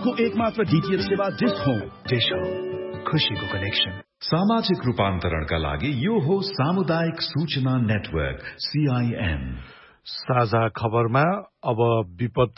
आपको एकमात्र डीटीएच सेवा डिश होम खुशीको कनेक्सन। सामाजिक रूपान्तरणका लागि यो हो सामुदायिक सूचना नेटवर्क CIN। साझा खबरमा अब विपद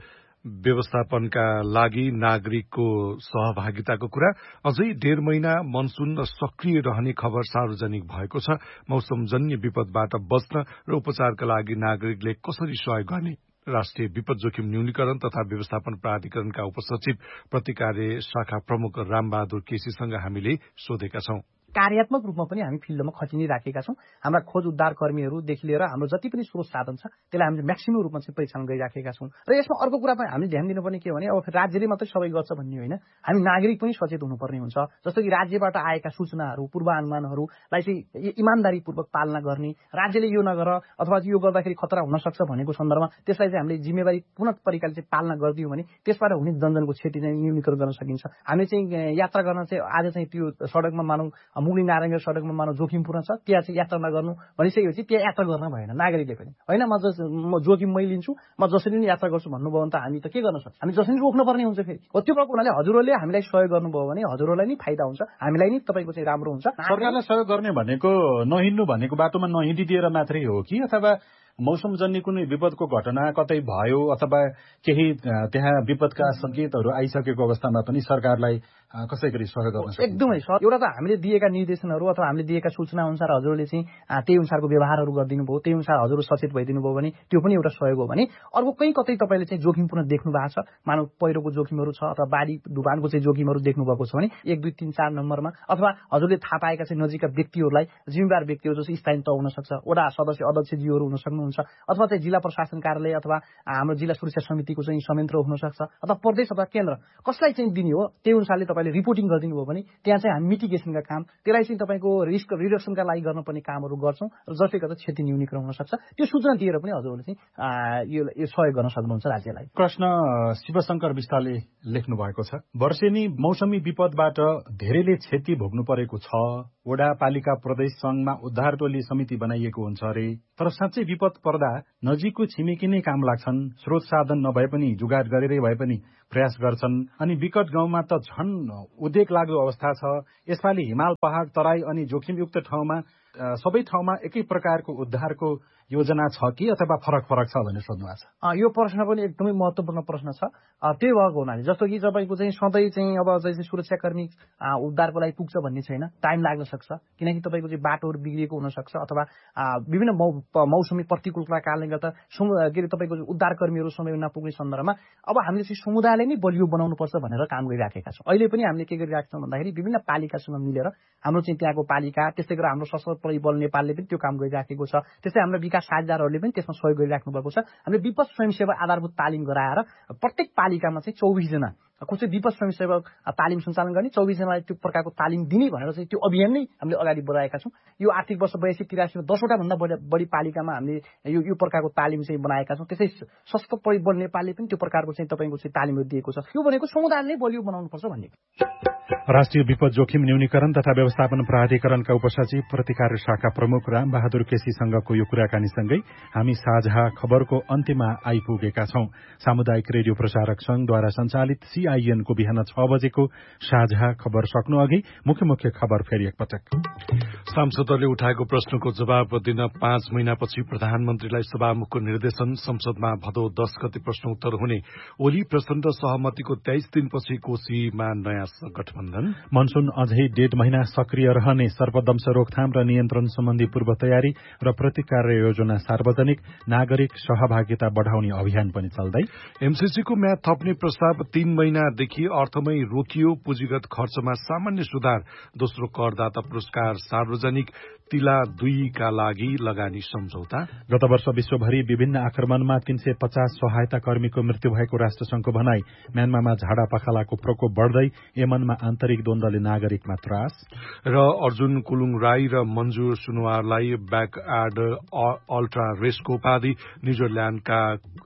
व्यवस्थापनका लागि नागरिकको सहभागिताको कुरा। अझै 1.5 महिना मनसून सक्रिय रहने खबर सार्वजनिक भएको छ। मौसमजन्य विपदबाट बच्न र उपचारका लागि नागरिकले कसरी सहयोग गर्ने राष्ट्रिय विपद जोखिम न्यूनीकरण तथा व्यवस्थापन प्राधिकरणका उपसचिव प्रतिकार्य शाखा प्रमुख रामबहादुर केसीसँग हामीले सोधेका छौं। कार्यात्मक रूपमा पनि हामी फिल्डमा खटिने राखेका छौं। हाम्रा खोज उद्धार कर्मीहरूदेखि लिएर हाम्रो जति पनि स्रोत साधन छ त्यसलाई हामीले म्याक्सिमम रूपमा चाहिँ पहिचान गरिराखेका छौं। र यसमा अर्को कुरा पनि हामीले ध्यान दिनुपर्ने के भने अब राज्यले मात्रै सबै गर्छ भन्ने होइन, हामी नागरिक पनि सचेत हुनुपर्ने हुन्छ। जस्तो कि राज्यबाट आएका सूचनाहरू पूर्वानुमानहरूलाई चाहिँ इमानदारीपूर्वक पालना गर्ने, राज्यले यो नगर अथवा यो गर्दाखेरि खतरा हुन सक्छ भनेको सन्दर्भमा त्यसलाई चाहिँ हामीले जिम्मेवारी पूर्ण तरिकाले चाहिँ पालना गरिदियौँ भने त्यसबाट हुने जनजनको क्षति चाहिँ न्यूनीकरण गर्न सकिन्छ। हामी चाहिँ यात्रा गर्न चाहिँ आज चाहिँ त्यो सडकमा मानौँ मुगली नारायण सडकमा मानव जोखिमपूर्ण छ, त्यहाँ चाहिँ यात्रा नगर्नु भनिसकेपछि त्यहाँ यात्रा गर्न भएन नागरिकले पनि। होइन म जोखिम मै लिन्छु, म जसरी नै यात्रा गर्छु भन्नुभयो भने त हामी त के गर्न सक्छौँ, हामी जसरी रोक्नु पर्ने हुन्छ। फेरि हो त्यो भएको हुनाले हजुरहरूले हामीलाई सहयोग गर्नुभयो भने हजुरहरूलाई नै फाइदा हुन्छ, हामीलाई नै तपाईँको चाहिँ राम्रो हुन्छ। सरकारलाई सहयोग गर्ने भनेको नहिँड्नु भनेको बाटोमा नहिँडिदिएर मात्रै हो कि अथवा मौसमजन्य कुनै विपदको घटना कतै भयो अथवा केही त्यहाँ विपदका संकेतहरू आइसकेको अवस्थामा पनि सरकारलाई कसै गरी सहयोग गर्न सक्छ? एकदमै सर, एउटा त हामीले दिएका निर्देशनहरू अथवा हामीले दिएका सूचना अनुसार हजुरले चाहिँ त्यही अनुसारको व्यवहारहरू गरिदिनु भयो, त्यही अनुसार हजुर सचेत भइदिनु भयो भने त्यो पनि एउटा सहयोग हो। भने अर्को कहीँ कतै तपाईँले चाहिँ जोखिमपूर्ण देख्नु भएको छ, मानव पहिरोको जोखिमहरू छ अथवा बाढी डुबानको चाहिँ जोखिमहरू देख्नु भएको छ भने 1 2 3 4 नम्बरमा अथवा हजुरले थाहा पाएका चाहिँ नजिकका व्यक्तिहरूलाई जिम्मेवार व्यक्तिहरू जस्तो स्थानीय तह हुन सक्छ, वडा सदस्य अध्यक्षज्यूहरू हुन सक्नुहुन्छ, अथवा चाहिँ जिल्ला प्रशासन कार्यालय अथवा हाम्रो जिल्ला सुरक्षा समितिको चाहिँ संयन्त्र हुन सक्छ अथवा प्रदेश अथवा केन्द्र कसलाई चाहिँ दिने हो त्यही अनुसारले तपाईँले रिपोर्टिङ गरिदिनु भयो भने त्यहाँ चाहिँ हामी मिटिगेसनका काम त्यसलाई चाहिँ तपाईँको रिस्क रिडक्सनका लागि गर्नुपर्ने कामहरू गर्छौँ र जसले गर्दा क्षति न्यूनीकरण हुन सक्छ। त्यो सूचना दिएर पनि हजुरहरूले चाहिँ यो सहयोग गर्न सक्नुहुन्छ राज्यलाई। प्रश्न शिवशंकर विष्टले लेख्नु भएको छ। वर्षेनी मौसमी विपदबाट धेरैले क्षति भोग्नु परेको छ। वडा पालिका प्रदेश संघमा उद्धार टोली समिति बनाइएको हुन्छ अरे, तर साँच्चै विपद पर्दा नजिकको छिमेकी नै काम लाग्छन्। स्रोत साधन नभए पनि जुगाड गरेरै भए पनि प्रयास गर्छन्। अनि विकट गाउँमा त झन् उद्वेग लाग्दो अवस्था छ। यसपालि हिमाल पहाड तराई अनि जोखिमयुक्त ठाउँमा सबै ठाउँमा एकै प्रकारको उद्धारको योजना छ कि अथवा फरक फरक छ भनेर सोध्नु भएको छ। यो प्रश्न पनि एकदमै महत्त्वपूर्ण प्रश्न छ। त्यही भएको हुनाले जस्तो कि तपाईँको चाहिँ सधैँ चाहिँ अब चाहिँ सुरक्षाकर्मी उद्धारको लागि पुग्छ भन्ने छैन, टाइम लाग्न सक्छ। किनकि तपाईँको चाहिँ बाटोहरू बिग्रिएको हुनसक्छ अथवा विभिन्न मौसमी प्रतिकूलताका कारणले गर्दा के अरे तपाईँको उद्धारकर्मीहरू समय नपुग्ने सन्दर्भमा अब हामीले चाहिँ समुदायलाई नै बलियो बनाउनुपर्छ भनेर काम गरिराखेका छौँ। अहिले पनि हामीले के गरिरहेका छौँ भन्दाखेरि विभिन्न पालिकासँग मिलेर हाम्रो चाहिँ त्यहाँको पालिका त्यस्तै गरेर हाम्रो सशस्त्र बल नेपालले पनि त्यो काम गरिराखेको छ। त्यस्तै हाम्रो विकास साझेदारहरूले पनि त्यसमा सहयोग गरिराख्नु भएको छ। हामीले विपद स्वयंसेवक आधारभूत तालिम गराएर प्रत्येक पालिकामा चाहिँ 24 जना को चाहिँ विपद स्वयंसेवक तालिम सञ्चालन गर्ने, 24 जनालाई त्यो प्रकारको तालिम दिने भनेर चाहिँ त्यो अभियान नै हामीले अगाडि बढाएका छौँ। यो आर्थिक वर्ष 82-83 मा 10वटा भन्दा बढी पालिकामा हामीले यो प्रकारको तालिम चाहिँ बनाएका छौँ। त्यसै सशस्त्र बल नेपालले पनि त्यो प्रकारको चाहिँ तपाईँको चाहिँ तालिमहरू दिएको छ। यो भनेको समुदायले बलियो बनाउनुपर्छ भन्ने। राष्ट्रिय विपद जोखिम न्यूनीकरण तथा व्यवस्थापन प्राधिकरणका उपसचिव प्रतिकार्य शाखा प्रमुख रामबहादुर केसीसँगको यो कुराकानीसँगै हामी साझा खबरको अन्त्यमा आइपुगेका छौं। सामुदायिक रेडियो प्रसारक संघद्वारा सञ्चालित CIN को बिहान 6 बजेको साझा खबर सक्नु अघि मुख्य खबर फेरि एकपटक। सांसदहरूले उठाएको प्रश्नको जवाब दिन 5 महिनापछि प्रधानमन्त्रीलाई सभामुखको निर्देशन। संसदमा भदौ 10 गते प्रश्नोत्तर हुने। ओली प्रचण्ड सहमतिको 23 दिनपछि कोशीमा नयाँ गठबन्धन। मनसून अझै 1.5 महिना सक्रिय रहने। सर्पदंश रोकथाम र नियन्त्रण सम्बन्धी पूर्व तयारी र प्रतिकार योजना सार्वजनिक। नागरिक सहभागिता बढ़ाउने अभियान पनि चल्दै। MCC को म्याद थप्ने प्रस्ताव 3 महिनादेखि अर्थमै रोकियो। पुँजीगत खर्चमा सामान्य सुधार। दोस्रो करदाता पुरस्कार सार्वजनिक। तिला 2 का लागि लगानी सम्झौता। गत वर्ष विश्वभरि विभिन्न आक्रमणमा 350 सहायता कर्मीको मृत्यु भएको राष्ट्रसंघको भनाई। म्यानमारमा झाडा पखालाको प्रकोप बढ़दै। यमनमा आन्तरिक द्वन्द्वले नागरिकमा त्रास। र अर्जुन कुलुङ राई र मन्जु सुनवारलाई ब्याकयार्ड अल्ट्रा रेसको उपाधि। न्यूजील्याण्डका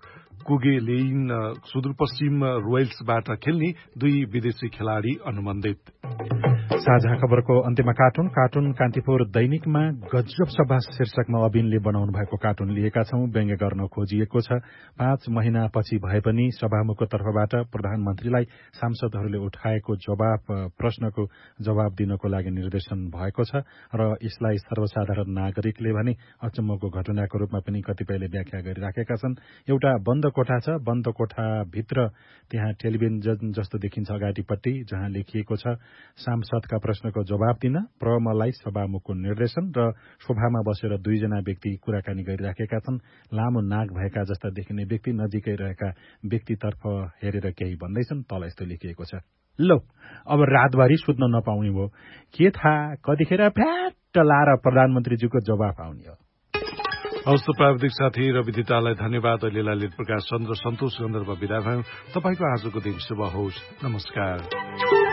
कुगेलेइन सुदूरपश्चिम रोयल्सबाट खेल्ने 2 विदेशी खेलाड़ी अनुबन्धित। साझा खबरको अन्त्यमा कार्टुन कान्तिपुर दैनिकमा गजब सभा शीर्षकमा अबिनले बनाउनु भएको कार्टुन लिएका छौं। व्यङ्ग्य गर्न खोजिएको छ। 5 महिनापछि भए पनि सभामुखको तर्फबाट प्रधानमन्त्रीलाई सांसदहरूले उठाएको प्रश्नको जवाब दिनको लागि निर्देशन भएको छ र यसलाई सर्वसाधारण नागरिकले भने अचम्मको घटनाको रूपमा पनि कतिपयले व्याख्या गरिराखेका छन्। एउटा बन्द कोठा छ। बन्द कोठाभित्र त्यहाँ टेलिभिजन जस्तो देखिन्छ अगाडिपट्टि, जहाँ लेखिएको छ सांसदका प्रश्नको जवाब दिन प्रमलाई सभामुखको निर्देशन र शोभामा बसेर 2 जना व्यक्ति कुराकानी गरिराखेका छन्। लामो नाक भएका जस्ता देखिने व्यक्ति नजिकै रहेका व्यक्तितर्फ हेरेर केही भन्दैछन्। तल यस्तो लेखिएको छ, लो अब रातभरि सुत्न नपाउने भयो, के थाहा कतिखेर फ्याट लाएर प्रधानमन्त्रीज्यूको जवाफ आउने हो। हवस्, प्राविधिक साथी रवि दितालाई धन्यवाद। अहिले ललित प्रकाश चन्द्र सन्तोष गन्धर्व विदा भयौं। तपाईको आजको दिन शुभ होस्। नमस्कार।